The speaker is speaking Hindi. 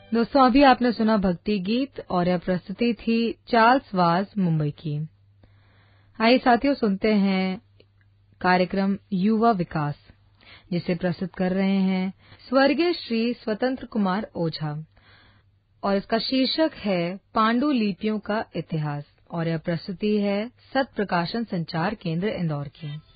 दोस्तों, अभी आपने सुना भक्ति गीत और यह प्रस्तुति थी चार्ल्स वाज मुंबई की। आइए साथियों, सुनते हैं कार्यक्रम युवा विकास, जिसे प्रस्तुत कर रहे हैं स्वर्गीय श्री स्वतंत्र कुमार ओझा, और इसका शीर्षक है पांडुलिपियों का इतिहास, और यह प्रस्तुति है सत प्रकाशन संचार केंद्र इंदौर की।